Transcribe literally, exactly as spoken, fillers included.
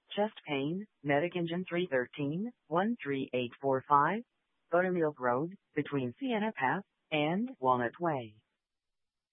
Chest pain, Medic Engine three thirteen, one three eight four five, Buttermilk Road, between Sienna Path and Walnut Way.